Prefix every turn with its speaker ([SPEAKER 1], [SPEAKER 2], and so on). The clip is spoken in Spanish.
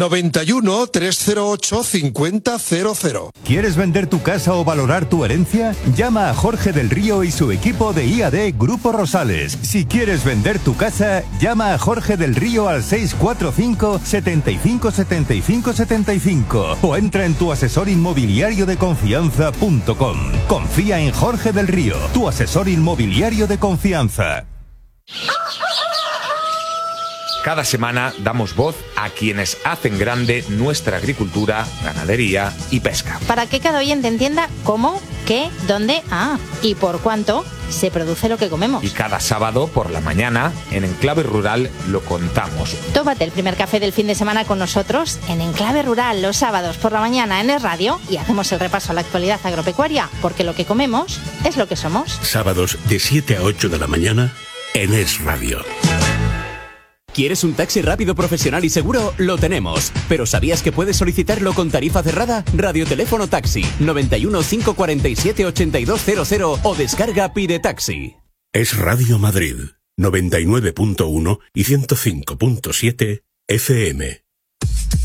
[SPEAKER 1] 91 308 5000.
[SPEAKER 2] ¿Quieres vender tu casa o valorar tu herencia? Llama a Jorge del Río y su equipo de IAD Grupo Rosales. Si quieres vender tu casa, llama a Jorge del Río al 645 75 75 75 o entra en tuasesorinmobiliariodeconfianza.com. Confía en Jorge del Río, tu asesor inmobiliario de confianza.
[SPEAKER 3] Cada semana damos voz a quienes hacen grande nuestra agricultura, ganadería y pesca.
[SPEAKER 4] Para que cada oyente entienda cómo, qué, dónde, y por cuánto se produce lo que comemos.
[SPEAKER 3] Y cada sábado por la mañana, en Enclave Rural, lo contamos.
[SPEAKER 4] Tómate el primer café del fin de semana con nosotros en Enclave Rural los sábados por la mañana en Es Radio y hacemos el repaso a la actualidad agropecuaria, porque lo que comemos es lo que somos.
[SPEAKER 5] Sábados de 7 a 8 de la mañana en Es Radio.
[SPEAKER 6] ¿Quieres un taxi rápido, profesional y seguro? Lo tenemos. ¿Pero sabías que puedes solicitarlo con tarifa cerrada? Radioteléfono Taxi 91 547 8200 o descarga Pide Taxi.
[SPEAKER 5] Es Radio Madrid 99.1 y 105.7 FM.